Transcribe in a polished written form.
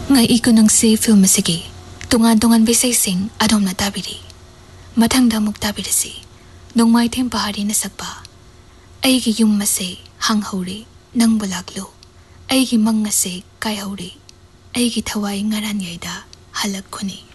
Ngai iko nang se film asigi tungan bisay sing adom na tabiri. Matang damuk tabiri si nong mai them pahari na sakpa. Aigi yung mase hang hauri nang bulaglo. Aigi mang ngase kay hauri. Aigi thawai ngaran yayda halak kuni.